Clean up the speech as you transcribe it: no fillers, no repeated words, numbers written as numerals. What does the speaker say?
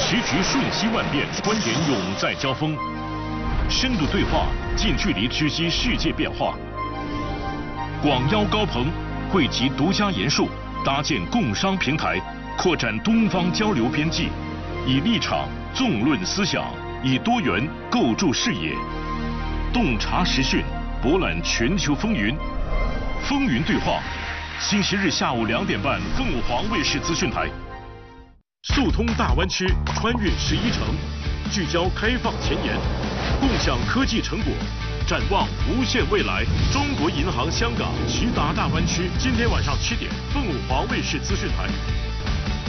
时局瞬息万变，观点永在交锋，深度对话，近距离知悉世界变化。广邀高朋，汇集独家研述，搭建共商平台，扩展东方交流边际，以立场纵论思想，以多元构筑视野，洞察时讯，博览全球风云。风云对话，星期日下午2点半，凤凰卫视资讯台。速通大湾区，穿越11城，聚焦开放前沿，共享科技成果，展望无限未来。中国银行香港直达大湾区，今天晚上7点，凤凰卫视资讯台。